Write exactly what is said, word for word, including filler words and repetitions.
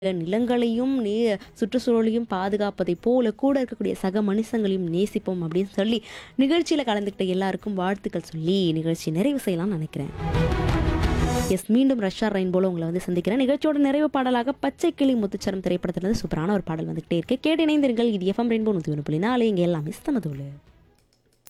நிலங்களையும் நே சுற்றுச்சூழலையும் பாதுகாப்பதைப் போல கூட இருக்கக்கூடிய சக மனுஷங்களையும் நேசிப்போம் அப்படின்னு சொல்லி நிகழ்ச்சியில் கலந்துக்கிட்ட எல்லாருக்கும் வாழ்த்துக்கள் சொல்லி நிகழ்ச்சி நிறைவு செய்யலாம்னு நினைக்கிறேன். எஸ் மீண்டும் ரஷ்யா ரெயின்போல உங்களை வந்து சந்திக்கிறேன். நிகழ்ச்சியோட நிறைவு பாடலாக பச்சை கிளி முத்துச்சரம் திரைப்படத்திலிருந்து சூப்பரான ஒரு பாடல் வந்துகிட்டே இருக்கு. கேட்டு இணைந்திருங்கள். இது எஃப்எம் ரெயின்போ நூற்றி ஒன்று புள்ளி நாலு. இங்கே எல்லாமே சமதூளு.